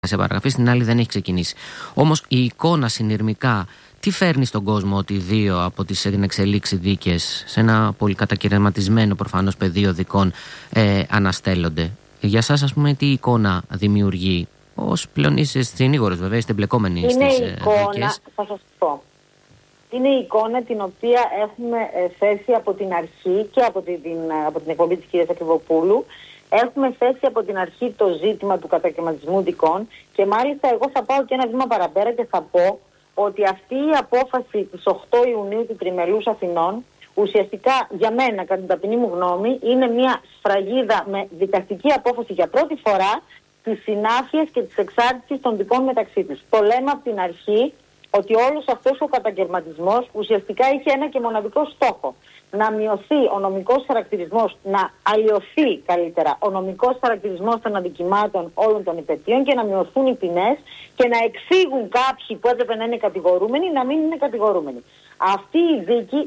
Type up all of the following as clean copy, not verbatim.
σε παραγραφή, στην άλλη δεν έχει ξεκινήσει. Όμως η εικόνα συνειρμικά, τι φέρνει στον κόσμο ότι δύο από τις ενεξελίξει δίκες σε ένα πολύ κατακαιρματισμένο προφανώς πεδίο δικών αναστέλλονται? Για σας, ας πούμε, τι εικόνα δημιουργεί? Ως πλέον είστε συνήγορος, βέβαια, είστε εμπλεκόμενοι στις δίκες. Θα σας πω. Είναι η εικόνα την οποία έχουμε θέσει από την αρχή και από την εκπομπή της κυρίας Ακριβοπούλου. Έχουμε θέσει από την αρχή το ζήτημα του κατακαιρματισμού δικών και μάλιστα εγώ θα πάω και ένα βήμα παραπέρα και θα πω ότι αυτή η απόφαση της 8 Ιουνίου του Τριμελούς Αθηνών ουσιαστικά για μένα, κατά την ταπεινή μου γνώμη, είναι μια σφραγίδα με δικαστική απόφαση για πρώτη φορά της συνάφειας και της εξάρτησης των δικών μεταξύ τους. Το λέμε από την αρχή ότι όλος αυτός ο κατακαιρματισμός ουσιαστικά είχε ένα και μοναδικό στόχο. Να μειωθεί ο νομικός χαρακτηρισμός, να αλλοιωθεί καλύτερα ο νομικός χαρακτηρισμός των αδικημάτων όλων των υπετίων και να μειωθούν οι ποινές και να εξήγουν κάποιοι που έπρεπε να είναι κατηγορούμενοι να μην είναι κατηγορούμενοι. Αυτή η δίκη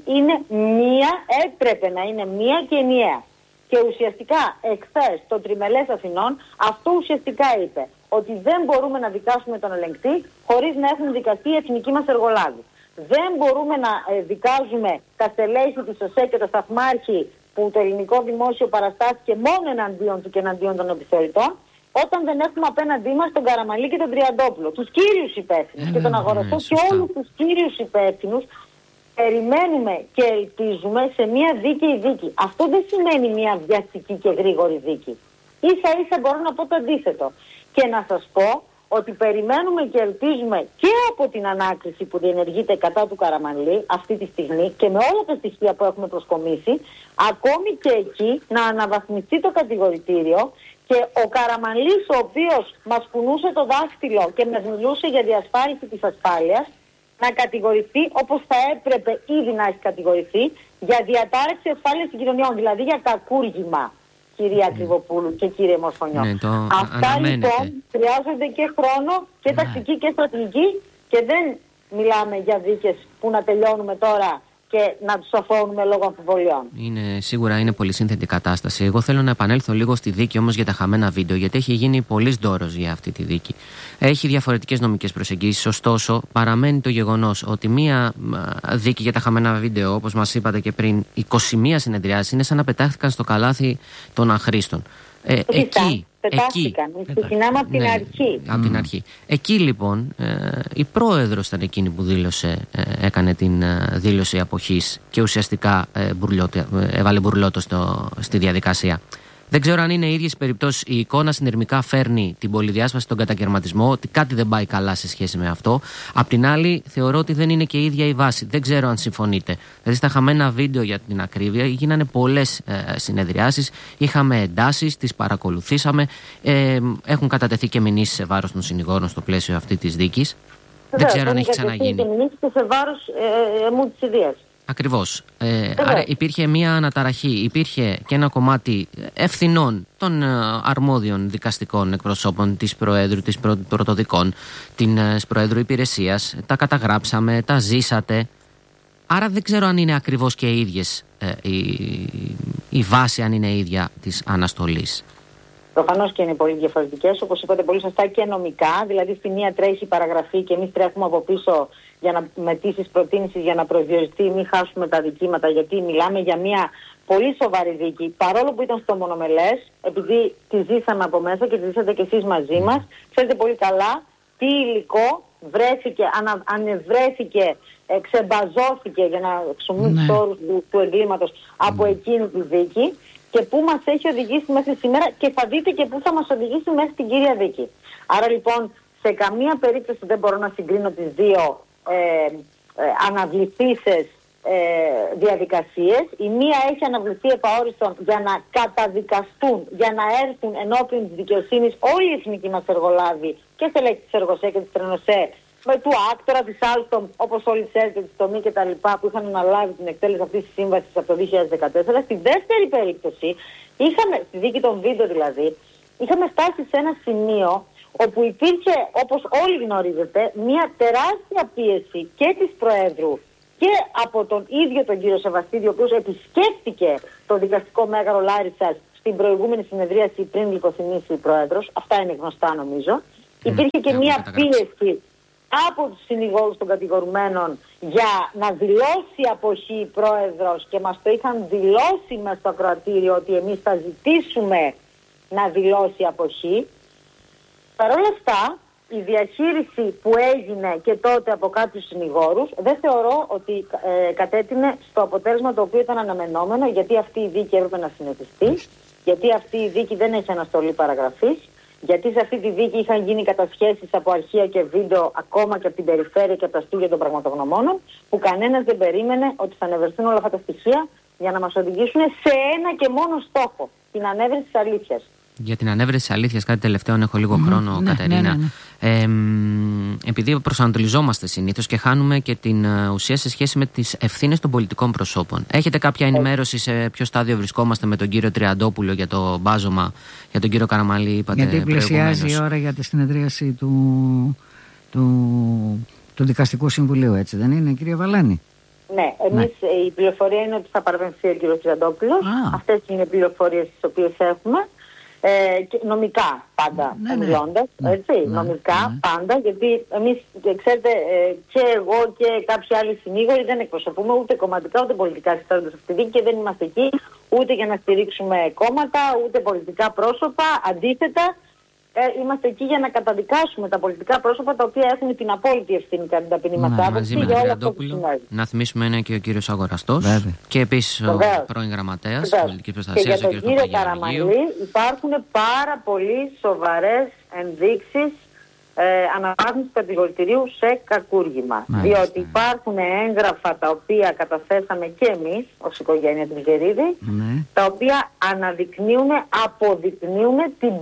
έπρεπε να είναι μία και ενιαία. Και ουσιαστικά εχθές το Τριμελές Αθηνών αυτό ουσιαστικά είπε. Ότι δεν μπορούμε να δικάσουμε τον ελεγκτή χωρίς να έχουν δικαστεί οι εθνικοί μας εργολάβοι. Δεν μπορούμε να δικάζουμε τα στελέχη της ΟΣΕ και τα σταθμάρχη που το ελληνικό δημόσιο παραστάθηκε μόνο εναντίον του και εναντίον των επιθεωρητών, όταν δεν έχουμε απέναντί μας τον Καραμανλή και τον Τριαντόπουλο, τους κύριους υπεύθυνους και τον Αγοραστό και όλους τους κύριους υπεύθυνους. Περιμένουμε και ελπίζουμε σε μια δίκαιη δίκη. Αυτό δεν σημαίνει μια βιαστική και γρήγορη δίκη. Ίσα ίσα μπορώ να πω το αντίθετο. Και να σας πω ότι περιμένουμε και ελπίζουμε και από την ανάκριση που διενεργείται κατά του Καραμανλή αυτή τη στιγμή και με όλα τα στοιχεία που έχουμε προσκομίσει, ακόμη και εκεί να αναβαθμιστεί το κατηγορητήριο και ο Καραμανλής, ο οποίος μας κουνούσε το δάχτυλο και μας μιλούσε για διασφάλιση της ασφάλειας, να κατηγορηθεί όπως θα έπρεπε ήδη να έχει κατηγορηθεί για διατάρεξη ασφάλειας συγκοινωνιών, δηλαδή για κακούργημα. Κυρία Ακριβοπούλου και κύριε Μορφωνιό. Αυτά λοιπόν χρειάζονται και χρόνο και τακτική και στρατηγική και δεν μιλάμε για δίκες που να τελειώνουμε τώρα και να τους αφώνουμε λόγω αμφιβολιών. Σίγουρα είναι πολύ σύνθετη κατάσταση. Εγώ θέλω να επανέλθω λίγο στη δίκη όμως για τα χαμένα βίντεο, γιατί έχει γίνει πολύς δώρος για αυτή τη δίκη. Έχει διαφορετικές νομικές προσεγγίσεις, ωστόσο παραμένει το γεγονός ότι μία δίκη για τα χαμένα βίντεο, όπως μας είπατε και πριν, 21 συνεδριάσεις, είναι σαν να πετάχθηκαν στο καλάθι των αχρήστων. Πετάχτηκαν. Ξεκινάμε από την αρχή. Από την αρχή. Εκεί λοιπόν η πρόεδρος ήταν εκείνη που έκανε την δήλωση αποχής και ουσιαστικά έβαλε μπουρλότο στη διαδικασία. Δεν ξέρω αν είναι οι ίδιες περιπτώσεις. Η εικόνα συνειρμικά φέρνει την πολυδιάσπαση, τον κατακαιρματισμό, ότι κάτι δεν πάει καλά σε σχέση με αυτό. Απ' την άλλη, θεωρώ ότι δεν είναι και η ίδια η βάση. Δεν ξέρω αν συμφωνείτε. Δηλαδή, στα χαμένα βίντεο, για την ακρίβεια, γίνανε πολλές συνεδριάσεις. Είχαμε εντάσεις, τις παρακολουθήσαμε. Έχουν κατατεθεί και μηνύσεις σε βάρος των συνηγόρων στο πλαίσιο αυτή της δίκης. Δεν ξέρω αν έχει ξαναγίνει. Και μηνύσεις και σε βάρος μου της ιδείας. Ακριβώς. Άρα υπήρχε μια αναταραχή, υπήρχε και ένα κομμάτι ευθυνών των αρμόδιων δικαστικών εκπροσώπων της Προέδρου, της Πρωτοδικών, της Προέδρου Υπηρεσίας. Τα καταγράψαμε, τα ζήσατε. Άρα δεν ξέρω αν είναι ακριβώς και οι ίδιες η βάση, αν είναι ίδια της αναστολής. Προφανώς και είναι πολύ διαφορετικές, όπως είπατε πολύ σωστά και νομικά. Δηλαδή, στη μία τρέχει η παραγραφή και εμείς τρέχουμε από πίσω με τις προτείνησεις για να προσδιοριστεί, μην χάσουμε τα δικήματα, γιατί μιλάμε για μια πολύ σοβαρή δίκη. Παρόλο που ήταν στο μονομελές, επειδή τη ζήσαμε από μέσα και τη ζήσατε κι εσείς μαζί μας, ξέρετε πολύ καλά τι υλικό ανεβρέθηκε, ξεμπαζώθηκε, για να χρησιμοποιούμε τους όρους του εγκλήματος από εκείνη τη δίκη. Και πού μας έχει οδηγήσει μέχρι σήμερα και θα δείτε και πού θα μας οδηγήσει μέχρι την κύρια δίκη. Άρα λοιπόν σε καμία περίπτωση δεν μπορώ να συγκρίνω τις δύο αναβληθήσεις διαδικασίες. Η μία έχει αναβληθεί επαόριστον για να καταδικαστούν, για να έρθουν ενώπιον της δικαιοσύνης όλοι οι εθνικοί μας εργολάβοι και στελέχη της Εργοσέ και της Τρενοσέ, με του άκτορα της Άλστομ, όπως όλοι ξέρετε, της Τομή και τα λοιπά, που είχαν αναλάβει την εκτέλεση αυτής της σύμβασης από το 2014. Στη δεύτερη περίπτωση, στη δίκη των βίντεο δηλαδή, είχαμε φτάσει σε ένα σημείο όπου υπήρχε, όπως όλοι γνωρίζετε, μια τεράστια πίεση και της Προέδρου και από τον ίδιο τον κύριο Σεβαστίδη, ο οποίος επισκέφτηκε το δικαστικό μέγαρο Λάρισσας στην προηγούμενη συνεδρίαση πριν λιποθυμήσει η Πρόεδρος. Αυτά είναι γνωστά νομίζω. Υπήρχε και μία πίεση από τους συνηγόρους των κατηγορουμένων για να δηλώσει αποχή η πρόεδρος, και μας το είχαν δηλώσει μες στο ακροατήριο ότι εμείς θα ζητήσουμε να δηλώσει αποχή. Παρ' όλα αυτά, η διαχείριση που έγινε και τότε από κάποιους συνηγόρους δεν θεωρώ ότι κατέτεινε στο αποτέλεσμα το οποίο ήταν αναμενόμενο, γιατί αυτή η δίκη έπρεπε να συνεχιστεί, γιατί αυτή η δίκη δεν έχει αναστολή παραγραφής, γιατί σε αυτή τη δίκη είχαν γίνει κατασχέσεις από αρχεία και βίντεο ακόμα και από την περιφέρεια και από τα στούντια των πραγματογνωμόνων, που κανένας δεν περίμενε ότι θα ανεβρεθούν όλα αυτά τα στοιχεία για να μας οδηγήσουν σε ένα και μόνο στόχο, την ανέβρεση της αλήθειας. Για την ανέβρεση της αλήθειας, κάτι τελευταίο, έχω λίγο χρόνο, Κατερίνα. Επειδή προσανατολιζόμαστε συνήθως και χάνουμε και την ουσία σε σχέση με τις ευθύνες των πολιτικών προσώπων. Έχετε κάποια ενημέρωση σε ποιο στάδιο βρισκόμαστε με τον κύριο Τριαντόπουλο για το μπάζωμα, για τον κύριο Καραμανλή, είπατε? Γιατί πλησιάζει η ώρα για τη συνεδρίαση του Δικαστικού Συμβουλίου, έτσι δεν είναι, κύριε Βαλάνη? Ναι, εμείς η πληροφορία είναι ότι θα παραπεμφθεί ο κύριος Τριαντόπουλος. Αυτές είναι οι πληροφορίες τις οποίες έχουμε. Και νομικά πάντα μιλώντας, νομικά πάντα, γιατί εμείς, ξέρετε, και εγώ και κάποιοι άλλοι συνήγοροι δεν εκπροσωπούμε ούτε κομματικά ούτε πολιτικά συμφέροντα σε αυτή τη δίκη και δεν είμαστε εκεί ούτε για να στηρίξουμε κόμματα ούτε πολιτικά πρόσωπα. Αντίθετα, είμαστε εκεί για να καταδικάσουμε τα πολιτικά πρόσωπα τα οποία έχουν την απόλυτη ευθύνη κατά την ταπεινή μας άποψη για όλα αυτά που συνέβη. Να θυμίσουμε, είναι και ο κύριος Αγοραστός και επίσης ο πρώην γραμματέας της πολιτικής προστασίας, ο κύριος Παπαγεωργίου. Και για τον κύριο Καραμανλή υπάρχουν πάρα πολύ σοβαρές ενδείξεις αναβάθμισης του κατηγορητηρίου σε κακούργημα. Διότι υπάρχουν έγγραφα τα οποία καταθέσαμε και εμείς ως οικογένεια του Βιγερίδη, τα οποία αποδεικνύουν την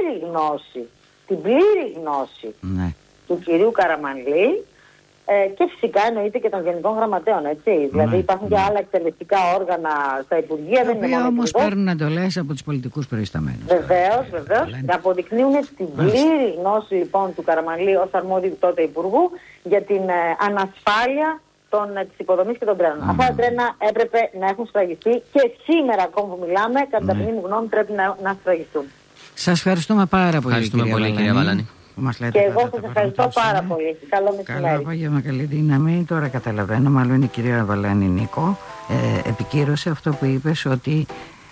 πλήρη γνώση του κυρίου Καραμανλή και φυσικά εννοείται και των γενικών γραμματέων, έτσι. Δηλαδή υπάρχουν και άλλα εκτελεστικά όργανα στα Υπουργεία. Τα οποία όμως παίρνουν εντολές από τους πολιτικούς προϊσταμένους. Βεβαίως. Αποδεικνύουν την πλήρη γνώση λοιπόν του Καραμανλή ως αρμόδιου τότε Υπουργού για την ανασφάλεια της υποδομής και των τρένων. Αυτά τα τρένα έπρεπε να έχουν σφραγιστεί και σήμερα ακόμα που μιλάμε, κατά την ταπεινή μου γνώμη, πρέπει να σφραγιστούν. Σας ευχαριστούμε πάρα πολύ, κυρία Βαλάνη. Και εγώ σας ευχαριστώ πάρα πολύ. Καλό μεσημέρι. Καλό απόγευμα, καλή δύναμη. Τώρα καταλαβαίνω, μάλλον η κυρία Βαλάνη Νίκο επικύρωσε αυτό που είπες, ότι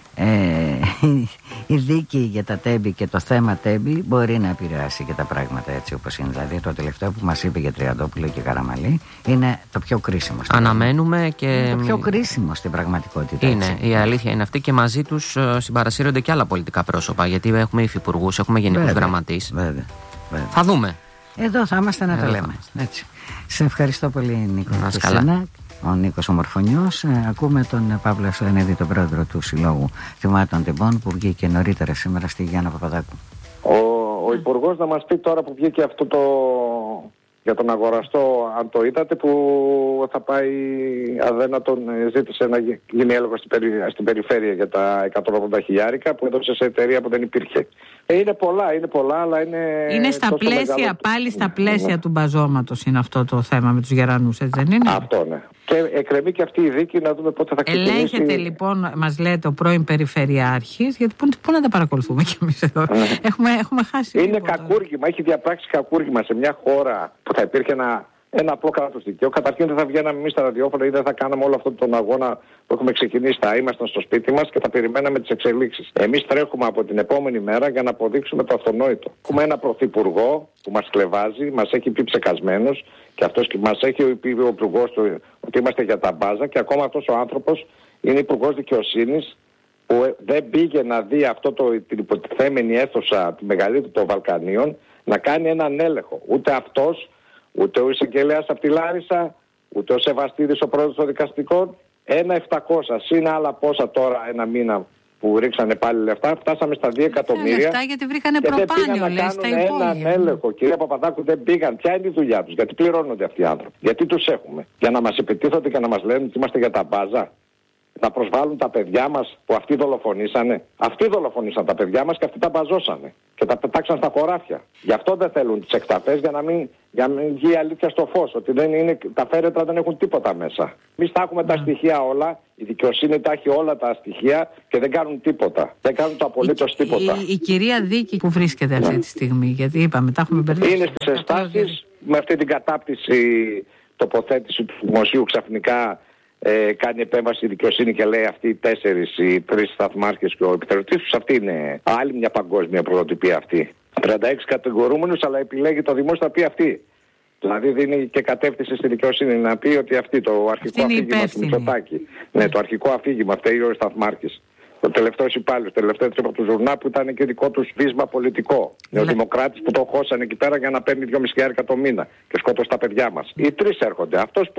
η δίκη για τα Τέμπη και το θέμα Τέμπη μπορεί να επηρεάσει και τα πράγματα έτσι όπως είναι. Δηλαδή το τελευταίο που μας είπε για Τριαντόπουλο και Καραμανλή είναι το πιο κρίσιμο. Αναμένουμε και το πιο κρίσιμο στην πραγματικότητα. Είναι, έτσι. η αλήθεια είναι αυτή, και μαζί τους συμπαρασύρονται και άλλα πολιτικά πρόσωπα, γιατί έχουμε υφυπουργούς, έχουμε γενικούς γραμματείς. Βέβαια. Θα δούμε. Εδώ θα είμαστε να τα λέμε. Έτσι. Σε ευχαριστώ πολύ, Νίκο. Ο Νίκος Ομορφωνιός. Ακούμε τον Παύλο Σοενέδη, τον πρόεδρο του Συλλόγου Θυμάτων Τεμπών, που βγήκε νωρίτερα σήμερα στη Γιάννα Παπαδάκου. Ο Υπουργός να μας πει τώρα που βγήκε αυτό το για τον Αγοραστό, αν το είδατε, που θα πάει Αδένα, τον ζήτησε να γίνει έλεγχο στην περιφέρεια για τα 180 χιλιάρικα που έδωσε σε εταιρεία που δεν υπήρχε. Είναι πολλά, αλλά είναι στα πλαίσια, μεγάλο... πάλι στα πλαίσια του μπαζώματος είναι αυτό το θέμα με τους γερανούς, έτσι δεν είναι? Αυτό, ναι. Και εκκρεμεί και αυτή η δίκη, να δούμε πότε θα ξεκινήσει. Ελέγχεται λοιπόν, μας λέτε, ο πρώην Περιφερειάρχης, γιατί πού να τα παρακολουθούμε κι εμείς εδώ. Έχουμε χάσει. Είναι κακούργημα, έχει διαπράξει κακούργημα σε μια χώρα που θα υπήρχε ένα απλό κράτος δικαίου. Καταρχήν δεν θα βγαίναμε εμείς στα ραδιόφωνα ή δεν θα κάναμε όλο αυτόν τον αγώνα που έχουμε ξεκινήσει. Θα ήμασταν στο σπίτι μας και θα περιμέναμε τις εξελίξεις. Εμείς τρέχουμε από την επόμενη μέρα για να αποδείξουμε το αυτονόητο. Έχουμε ένα πρωθυπουργό που μας κλεβάζει, μας έχει πει ψεκασμένους και αυτός μας έχει πει ο υπουργός του ότι είμαστε για τα μπάζα, και ακόμα αυτός ο άνθρωπος είναι υπουργός δικαιοσύνης που δεν πήγε να δει την υποτιθέμενη αίθουσα, τη μεγαλύτερη των Βαλκανίων, να κάνει έναν έλεγχο. Ούτε αυτός, ούτε ο εισαγγελέας από τη Λάρισα, ούτε ο Σεβαστίδης, ο πρόεδρος των δικαστικών. 1.700 συν άλλα πόσα τώρα ένα μήνα που ρίξανε πάλι λεφτά, φτάσαμε στα 2 εκατομμύρια. Λεφτά γιατί βρήκανε προπάνιο, λέει, στα υπόγεια. Έναν έλεγχο. Κυρία Παπαδάκου, δεν πήγαν. Ποια είναι η δουλειά τους? Γιατί πληρώνονται αυτοί οι άνθρωποι? Γιατί τους έχουμε? Για να μας επιτίθονται και να μας λένε ότι είμαστε για τα μπάζα? να προσβάλλουν τα παιδιά μας που αυτοί δολοφονήσανε. Αυτοί δολοφονήσαν τα παιδιά μας και αυτοί τα μπαζώσανε και τα πετάξαν στα χωράφια. Γι' αυτό δεν θέλουν τις εκταφές, για να μην βγει η αλήθεια στο φως, ότι δεν είναι, τα φέρετρα δεν έχουν τίποτα μέσα. Εμείς τα έχουμε τα στοιχεία όλα, η δικαιοσύνη τα έχει όλα τα στοιχεία και δεν κάνουν τίποτα. Δεν κάνουν το απολύτως τίποτα. Η κυρία Δίκη που βρίσκεται αυτή τη στιγμή, γιατί είπαμε, τα έχουμε μπερδέψει. Είναι στις ενστάσεις, με αυτή την κατάπτυση τοποθέτηση του δημοσίου ξαφνικά κάνει επέμβαση η δικαιοσύνη και λέει αυτοί οι 4 ή 3 σταθμάρχες και ο επιθεωρητής τους, αυτή είναι άλλη μια παγκόσμια πρωτοτυπία αυτή. 36 κατηγορούμενους, αλλά επιλέγει το δημόσιο να πει αυτή. Δηλαδή δίνει και κατεύθυνση στη δικαιοσύνη να πει ότι αυτή το αρχικό αφήγημα του Μητσοτάκη. Ναι, το αρχικό αφήγημα, φταίει ο σταθμάρχης. Ο τελευταίος υπάλληλος, το τελευταίο τρίπο του Ζουρνά που ήταν και δικό του βίσμα πολιτικό. Νεοδημοκράτης που το χώσανε εκεί πέρα για να παίρνει 2.500 το μήνα και σκότωσε τα παιδιά μας. Οι 3 έρχονται. Αυτός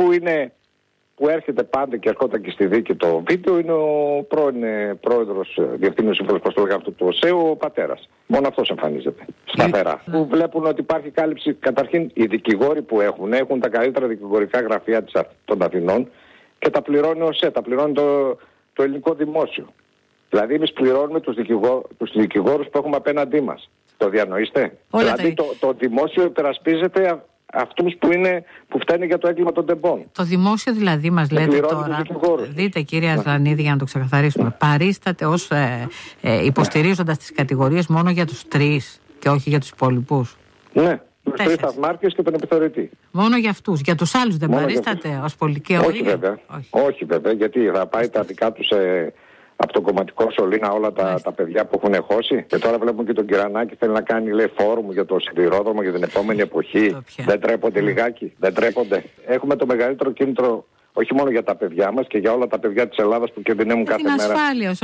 που έρχεται πάντα και ερχόταν και στη δίκη το βίντεο είναι ο πρώην πρόεδρος, διευθύνων σύμβουλος αυτού του ΟΣΕ, ο πατέρας. Μόνο αυτός εμφανίζεται σταθερά. Που βλέπουν ότι υπάρχει κάλυψη. Καταρχήν οι δικηγόροι που έχουν τα καλύτερα δικηγορικά γραφεία των Αθηνών και τα πληρώνει ο ΟΣΕ, τα πληρώνει το ελληνικό δημόσιο. Δηλαδή εμείς πληρώνουμε τους δικηγόρους που έχουμε απέναντί μας. Το διανοείστε? Δηλαδή το δημόσιο υπερασπίζεται αυτούς που φταίνουν για το έγκλημα των τεμπών. Το δημόσιο δηλαδή μας λέτε τώρα, δείτε κύριε Ασλανίδη για να το ξεκαθαρίσουμε, παρίσταται ως υποστηρίζοντας τις κατηγορίες μόνο για τους 3 και όχι για τους υπόλοιπους. Ναι, τους 3 σταθμάρχες και τον επιθεωρητή. Μόνο για αυτούς, για τους άλλους δεν παρίσταται ως πολιτική οδηγία? Όχι βέβαια, όχι βέβαια, γιατί θα πάει τα δικά τους από τον κομματικό σωλήνα όλα τα παιδιά που έχουν χώσει. Και τώρα βλέπουμε και τον Κυρανάκη θέλει να κάνει, λέει, φόρουμ για το σιδηρόδρομο για την επόμενη εποχή. Δεν τρέπονται λιγάκι? Δεν τρέπονται? Έχουμε το μεγαλύτερο κίνητρο όχι μόνο για τα παιδιά μας και για όλα τα παιδιά της Ελλάδας που κινδυνεύουν κάθε μέρα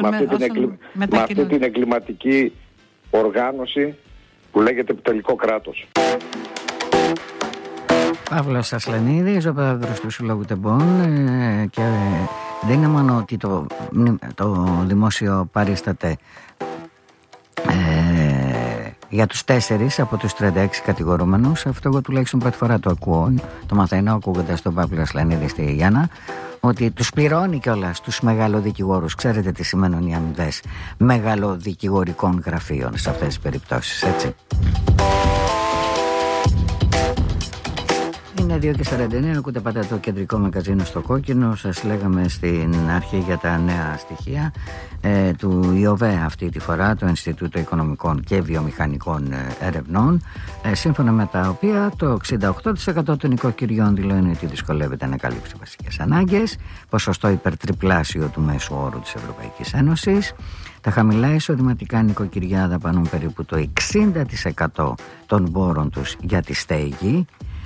με αυτή την εγκληματική οργάνωση που λέγεται τελικό κράτος. Παύλος Ασλανίδης, ο πρόεδρος του Συλλόγου Τεμπών, και δεν είναι μόνο ότι το δημόσιο παρίσταται για τους 4 από τους 36 κατηγορούμενους. Αυτό εγώ τουλάχιστον πρώτη φορά το ακούω, το μαθαίνω ακούγοντας τον Παύλο Ασλανίδη στη Γιάννα, ότι τους πληρώνει κιόλας τους μεγαλοδικηγόρους. Ξέρετε τι σημαίνουν οι αμοιβές μεγαλοδικηγορικών γραφείων σε αυτές τις περιπτώσεις, έτσι. Είναι 2:49, ακούτε πάντα το κεντρικό μαγκαζίνο στο κόκκινο. Σας λέγαμε στην αρχή για τα νέα στοιχεία του ΙΟΒΕ αυτή τη φορά, το Ινστιτούτο Οικονομικών και Βιομηχανικών Ερευνών, σύμφωνα με τα οποία το 68% των οικοκυριών δηλώνει ότι δυσκολεύεται να καλύψει βασικές ανάγκες, ποσοστό υπερτριπλάσιο του μέσου όρου της Ευρωπαϊκής Ένωσης. Τα χαμηλά εισοδηματικά νοικοκυριά δαπανούν περίπου το 60% των πόρων τους για τη στέγη,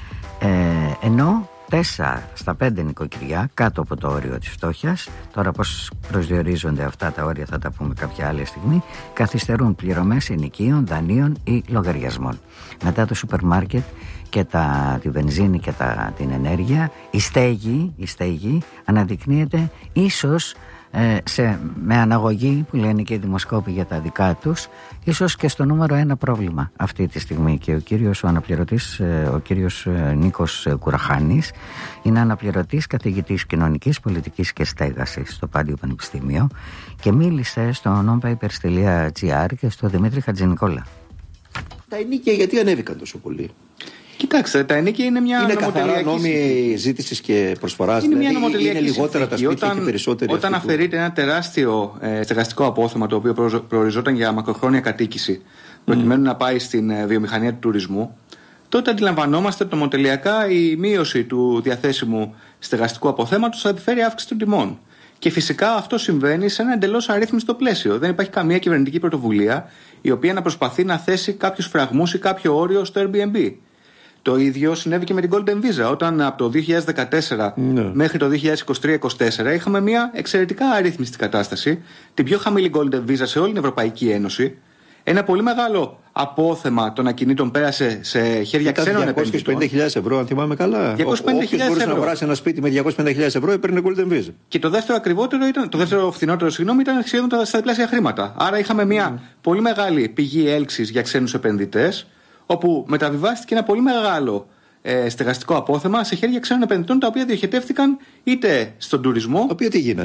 ενώ 4 στα 5 νοικοκυριά κάτω από το όριο της φτώχειας, τώρα πώς προσδιορίζονται αυτά τα όρια θα τα πούμε κάποια άλλη στιγμή, καθυστερούν πληρωμές ενοικίων, δανείων ή λογαριασμών. Μετά το σούπερ μάρκετ και τη βενζίνη και την ενέργεια, η στέγη αναδεικνύεται ίσως με αναγωγή που λένε και οι δημοσκόποι για τα δικά τους, ίσως και στο νούμερο 1 πρόβλημα αυτή τη στιγμή. Και ο αναπληρωτής, ο κύριος Νίκος Κουραχάνης, είναι αναπληρωτής καθηγητής κοινωνικής πολιτικής και στέγασης στο Πάντιο Πανεπιστήμιο και μίλησε στο nonpapers.gr και στο Δημήτρη Χατζηνικόλα. Τα ενίκια γιατί ανέβηκαν τόσο πολύ? Κοιτάξτε, τα ενίκια είναι μια νομοτελειακή καθαρά νόμοι ζήτησης και προσφοράς. Είναι μια νομοτελειακή είναι λιγότερα τα σπίτια και περισσότεροι. Όταν αφαιρείται ένα τεράστιο στεγαστικό απόθεμα το οποίο προοριζόταν για μακροχρόνια κατοίκηση, προκειμένου να πάει στην βιομηχανία του τουρισμού, τότε αντιλαμβανόμαστε ότι νομοτελειακά η μείωση του διαθέσιμου στεγαστικού αποθέματος θα επιφέρει αύξηση των τιμών. Και φυσικά αυτό συμβαίνει σε ένα εντελώς αρρύθμιστο πλαίσιο. Δεν υπάρχει καμία κυβερνητική πρωτοβουλία η οποία να προσπαθεί να θέσει κάποιους φραγμούς ή κάποιο όριο στο Airbnb. Το ίδιο συνέβη και με την Golden Visa, όταν από το 2014 μέχρι το 2023-2024 είχαμε μια εξαιρετικά αρρύθμιστη κατάσταση, την πιο χαμηλή Golden Visa σε όλη την Ευρωπαϊκή Ένωση. Ένα πολύ μεγάλο απόθεμα των ακινήτων πέρασε σε χέρια ξένων επενδυτών. 250.000 ευρώ, αν θυμάμαι καλά. 250.000 μπορούσε να αγοράσει ένα σπίτι με 250.000 ευρώ, έπαιρνε Golden Visa. Και το δεύτερο φθηνότερο ήταν σχεδόν στα διπλάσια χρήματα. Άρα είχαμε μια πολύ μεγάλη πηγή έλξης για ξένους επενδυτές, όπου μεταβιβάστηκε ένα πολύ μεγάλο στεγαστικό απόθεμα σε χέρια ξένων επενδυτών, τα οποία διοχετεύτηκαν είτε στον τουρισμό. Τα οποία τι γίνανε?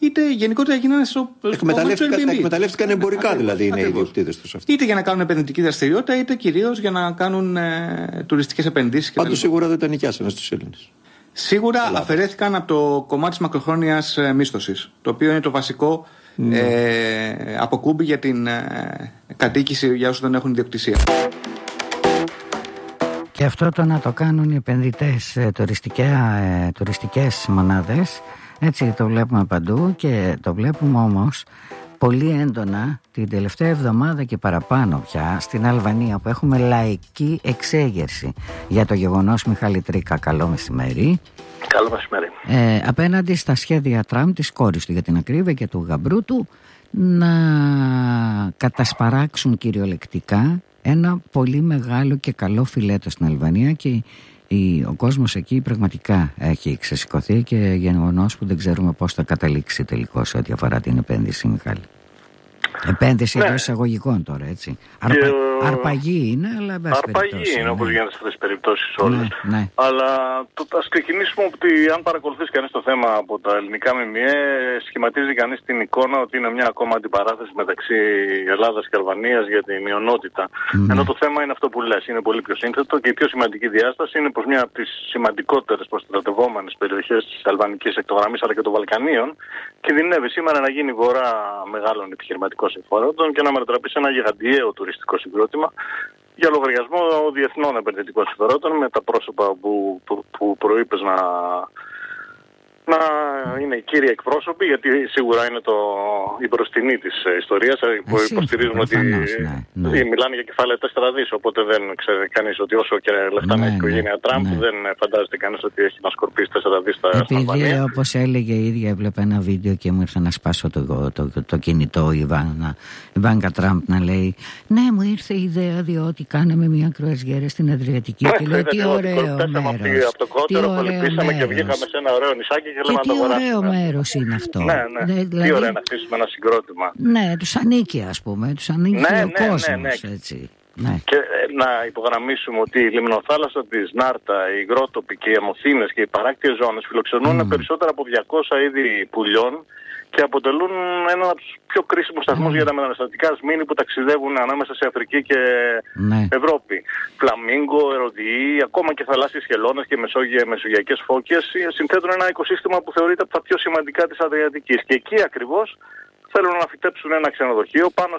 είτε γενικότερα γίνανε στο εκμεταλλεύτηκαν εμπορικά δηλαδή είναι οι ιδιοκτήτες τους αυτοί. Είτε για να κάνουν επενδυτική δραστηριότητα, είτε κυρίως για να κάνουν τουριστικές επενδύσεις. Πάντως σίγουρα δεν τα νοικιάσανε στους Έλληνες. Σίγουρα αφαιρέθηκαν από το κομμάτι της μακροχρόνιας μίσθωσης, το οποίο είναι το βασικό αποκούμπι για την κατοίκηση για όσους δεν έχουν ιδιοκτησία. Και αυτό το να το κάνουν οι επενδυτές τουριστικές μονάδες, έτσι το βλέπουμε παντού, και το βλέπουμε όμως πολύ έντονα την τελευταία εβδομάδα και παραπάνω πια στην Αλβανία, που έχουμε λαϊκή εξέγερση για το γεγονός, Μιχάλη Τρίκα, καλό μεσημέρι. Καλό μεσημέρι. Απέναντι στα σχέδια Τραμπ, της κόρης του για την ακρίβεια και του γαμπρού του, να κατασπαράξουν κυριολεκτικά ένα πολύ μεγάλο και καλό φιλέτο στην Αλβανία, και ο κόσμος εκεί πραγματικά έχει ξεσηκωθεί, και γεγονός που δεν ξέρουμε πώς θα καταλήξει τελικώς ό,τι αφορά την επένδυση, Μιχάλη. Επένδυση εντός εισαγωγικών τώρα, έτσι. Αρπαγή είναι, αλλά αρπαγή είναι, όπως γίνεται σε αυτές τις περιπτώσεις όλες. Ναι. Αλλά ας ξεκινήσουμε ότι αν παρακολουθήσει κανείς το θέμα από τα ελληνικά ΜΜΕ, σχηματίζει κανείς την εικόνα ότι είναι μια ακόμα αντιπαράθεση μεταξύ Ελλάδας και Αλβανίας για τη μειονότητα. Ενώ το θέμα είναι αυτό που λες, είναι πολύ πιο σύνθετο, και η πιο σημαντική διάσταση είναι πως μια από τις σημαντικότερες προστατευόμενες περιοχές της αλβανικής εκτογραμμής αλλά και των Βαλκανίων κινδυνεύει σήμερα να γίνει βορρά μεγάλων επιχειρηματικών συμφέροντων και να μετατραπεί σε ένα γιγαντιαίο τουριστικό συγκρότημα για λογαριασμό διεθνών επενδυτικών συμφερόντων, με τα πρόσωπα που προείπες να είναι οι κύριοι εκπρόσωποι, γιατί σίγουρα είναι η μπροστινή της ιστορίας, που υποστηρίζουν ότι μιλάνε για κεφάλαια 4 δις, οπότε δεν ξέρει κανείς ότι όσο και λεφτά είναι η οικογένεια Τραμπ, δεν φαντάζεται κανείς ότι έχει να σκορπίσει 4 δις στα Αλβανία. Επειδή, όπως έλεγε η ίδια, έβλεπα ένα βίντεο και μου ήρθε να σπάσω το κινητό η Ιβάνκα Τραμπ να λέει, ναι, μου ήρθε η ιδέα διότι κάναμε μια κρουαζιέρα στην Αδριατική και λέω, τι ωραίο μέρος. Από το κότερο κολυμπήσαμε και βγήκαμε σε ένα ωραίο νησάκι. Και τι ωραίο μέρος είναι αυτό. Δηλαδή, τι ωραία να αφήσουμε ένα συγκρότημα. Ναι, τους ανήκει, ας πούμε, τους ανήκει ο κόσμος, έτσι. Ναι. Και να υπογραμμίσουμε ότι η λιμνοθάλασσα της Νάρτα, οι υγρότοποι και οι αμοθήνες και οι παράκτιες ζώνες φιλοξενούν περισσότερα από 200 είδη πουλιών και αποτελούν έναν από τους πιο κρίσιμους σταθμούς για τα μεταναστευτικά σμήνη που ταξιδεύουν ανάμεσα σε Αφρική και Ευρώπη. Φλαμίγκο, ερωδιοί, ακόμα και θαλάσσιες χελώνες και μεσογειακές φώκες συνθέτουν ένα οικοσύστημα που θεωρείται από τα πιο σημαντικά της Αδριατικής. Και εκεί ακριβώς θέλουν να φυτέψουν ένα ξενοδοχείο πάνω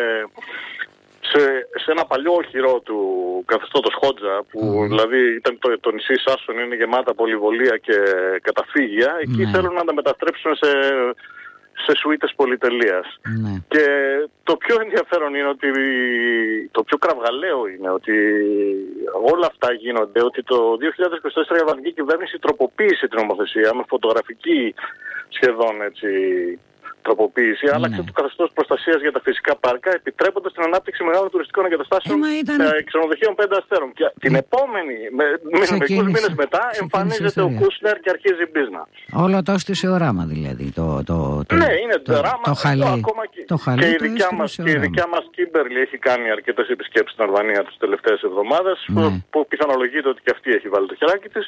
σε ένα παλιό όχυρο του καθεστώτος Χότζα, που δηλαδή ήταν το νησί Σάσον, είναι γεμάτα πολυβολία και καταφύγια. Εκεί θέλουν να τα μεταστρέψουν σε σουίτες πολυτελείας. Και το πιο ενδιαφέρον είναι ότι το πιο κραυγαλαίο είναι ότι όλα αυτά γίνονται, ότι το 2024 η αλβανική κυβέρνηση τροποποίησε την νομοθεσία με φωτογραφική σχεδόν έτσι τροποποίηση, άλλαξε το καθεστώς προστασίας για τα φυσικά πάρκα, επιτρέποντας την ανάπτυξη μεγάλων τουριστικών εγκαταστάσεων ξενοδοχείων 5 αστέρων. Και την επόμενη, μερικούς μήνες μετά, εμφανίζεται ο Κούσνερ και αρχίζει η μπίζνα. Όλο το στη σε οράμα δηλαδή. Ναι, είναι το οράμα. Το χαλί. Και η δικιά μας Κίμπερλι έχει κάνει αρκετές επισκέψεις στην Αλβανία τις τελευταίες εβδομάδες, που πιθανολογείται ότι και αυτή έχει βάλει το χεράκι της.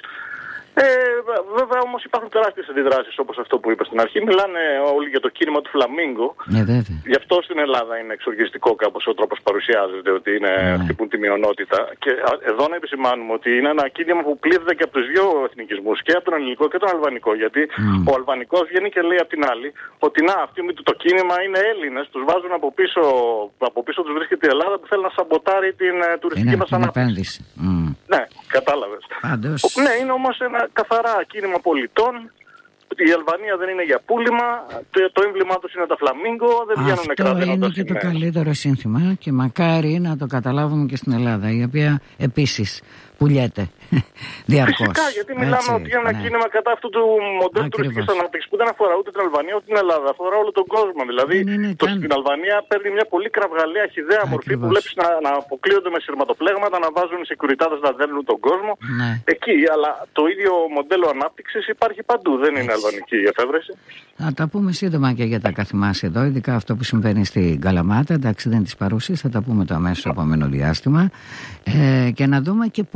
Βέβαια όμως υπάρχουν τεράστιες αντιδράσεις, όπως αυτό που είπα στην αρχή. Μιλάνε όλοι για το κίνημα του Φλαμίγκο. Γι' αυτό στην Ελλάδα είναι εξοργιστικό κάπως ο τρόπος που παρουσιάζεται, ότι χτυπούν τη μειονότητα. Και εδώ να επισημάνουμε ότι είναι ένα κίνημα που πλήττεται και από τους δύο εθνικισμούς, και από τον ελληνικό και τον αλβανικό. Γιατί ο αλβανικός βγαίνει και λέει απ' την άλλη ότι αυτή το κίνημα είναι Έλληνες, τους βάζουν από πίσω τους βρίσκεται η Ελλάδα που θέλει να σαμποτάρει την τουριστική μας ανάπτυξη. Ναι, κατάλαβες. Ναι, είναι όμως ένα καθαρά κίνημα πολιτών. Η Αλβανία δεν είναι για πούλημα. Το έμβλημά τους είναι τα φλαμίγκο. Δεν βγαίνουν αυτό είναι και το καλύτερο σύνθημα, και μακάρι να το καταλάβουμε και στην Ελλάδα, η οποία επίσης πουλιέται διαρκώς. Φυσικά, γιατί μιλάμε ότι είναι ένα κίνημα κατά αυτού του μοντέλου τουριστικής ανάπτυξης που δεν αφορά ούτε την Αλβανία ούτε την Ελλάδα, αφορά όλο τον κόσμο. Δηλαδή, στην Αλβανία παίρνει μια πολύ κραυγαλαία χυδαία μορφή που βλέπεις να αποκλείονται με σειρματοπλέγματα, να βάζουν οι σεκουριτάδες να δέρνουν τον κόσμο. Εκεί, αλλά το ίδιο μοντέλο ανάπτυξης υπάρχει παντού. Δεν είναι αλβανική η εφεύρεση. Θα τα πούμε σύντομα και για τα καθημάσια εδώ, ειδικά αυτό που συμβαίνει στην Καλαμάτα. Εντάξει, δεν είναι της παρούσης, θα τα πούμε το αμέσως επόμενο διάστημα. Και να δούμε και πώς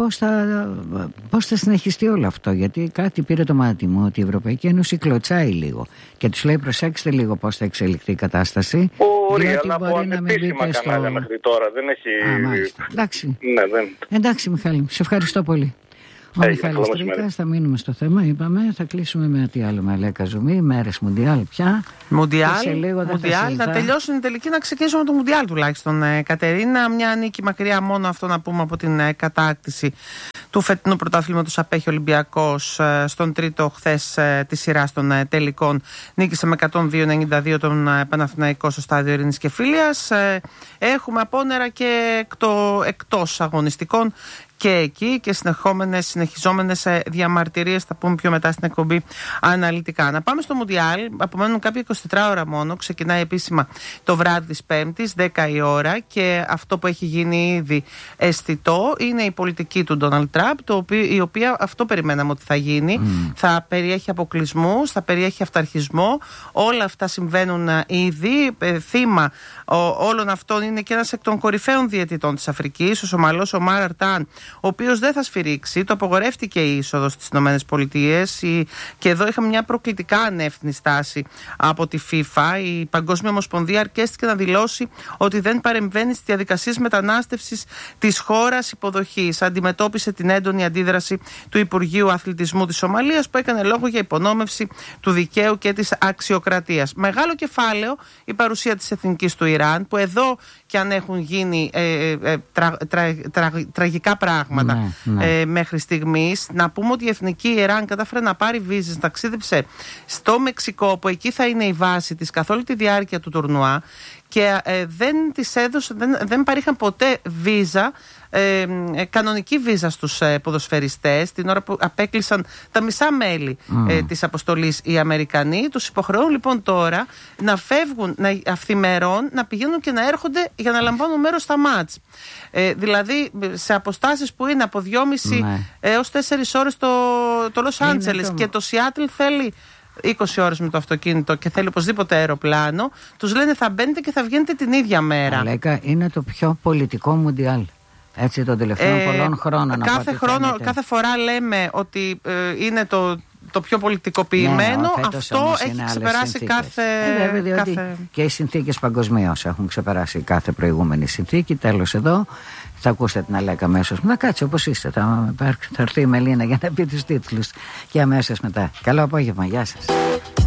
πώς θα συνεχιστεί όλο αυτό. Γιατί κάτι πήρε το μάτι μου ότι η Ευρωπαϊκή Ένωση κλωτσάει λίγο και τους λέει προσέξτε λίγο πώς θα εξελιχθεί η κατάσταση. Μπορεί, αλλά από ανεπίσημα κανάλια μέχρι τώρα δεν έχει... Εντάξει. Ναι, δεν... Εντάξει Μιχάλη, σε ευχαριστώ πολύ. Ο Μιχάλης Τρίκας, θα μείνουμε στο θέμα, είπαμε, θα κλείσουμε με τι άλλο, με Αλέκα Ζουμί, μέρες Μουντιάλ πια. Μουντιάλ, να τελειώσουν οι τελικοί, να ξεκινήσουμε το Μουντιάλ τουλάχιστον, Κατερίνα. Μια νίκη μακριά, μόνο αυτό να πούμε, από την κατάκτηση του φετινού πρωταθλήματος. Απέχει ο Ολυμπιακός στον τρίτο χθες τη σειρά των τελικών. Νίκησε με 102-92 τον Παναθηναϊκό στο στάδιο Ειρήνης και Φίλιας. Έχουμε απόνερα και εκτός αγωνιστικών και εκεί και συνεχιζόμενες διαμαρτυρίες, θα πούμε πιο μετά στην εκπομπή αναλυτικά. Να πάμε στο Μουντιάλ, απομένουν κάποια 24 ώρα μόνο, ξεκινάει επίσημα το βράδυ της Πέμπτης, 10 η ώρα, και αυτό που έχει γίνει ήδη αισθητό είναι η πολιτική του Ντόναλντ Τραμπ, η οποία αυτό περιμέναμε ότι θα γίνει. Θα περιέχει αποκλεισμούς, θα περιέχει αυταρχισμό, όλα αυτά συμβαίνουν ήδη. Θύμα όλων αυτών είναι και ένας εκ των κορυφαίων διαιτητών της Αφρικής, ο Σομαλός Ομάρ Αρτάν, ο οποίος δεν θα σφυρίξει. Το απογορεύτηκε η είσοδος στις ΗΠΑ και εδώ είχαμε μια προκλητικά ανεύθυνη στάση από τη FIFA. Η Παγκόσμια Ομοσπονδία αρκέστηκε να δηλώσει ότι δεν παρεμβαίνει στις διαδικασίες μετανάστευσης της χώρας υποδοχής. Αντιμετώπισε την έντονη αντίδραση του Υπουργείου Αθλητισμού της Σομαλίας, που έκανε λόγο για υπονόμευση του δικαίου και της αξιοκρατίας. Μεγάλο κεφάλαιο η παρουσία της εθνικής του Ιράν, που εδώ και αν έχουν γίνει τραγικά πράγματα μέχρι στιγμής. Να πούμε ότι η εθνική Ιράν κατάφερε να πάρει βίζες, ταξίδεψε στο Μεξικό, που εκεί θα είναι η βάση της καθ' όλη τη διάρκεια του τουρνουά, και δεν της έδωσε, δεν παρήχαν ποτέ βίζα, κανονική βίζα στους ποδοσφαιριστές την ώρα που απέκλεισαν τα μισά μέλη της αποστολής οι Αμερικανοί. Τους υποχρεώνουν λοιπόν τώρα να φεύγουν αυθημερών, να πηγαίνουν και να έρχονται για να λαμβάνουν μέρος στα μάτς. Δηλαδή σε αποστάσεις που είναι από 2,5 έως 4 ώρες το Λος Άντζελες, και το Σιάτλ θέλει 20 ώρες με το αυτοκίνητο και θέλει οπωσδήποτε αεροπλάνο. Τους λένε θα μπαίνετε και θα βγαίνετε την ίδια μέρα. Αλέκα, είναι το πιο πολιτικό Μουντιάλ. Έτσι των τελευταίων πολλών χρόνων. Κάθε φορά λέμε ότι είναι το πιο πολιτικοποιημένο. Αυτό έχει ξεπεράσει κάθε... Και οι συνθήκες παγκοσμίως έχουν ξεπεράσει κάθε προηγούμενη συνθήκη. Τέλος εδώ. Θα ακούσετε την Αλέκα αμέσως. Να κάτσε όπως είστε. Θα έρθει η Μελίνα για να πει τους τίτλους. Και αμέσως μετά. Καλό απόγευμα. Γεια σας.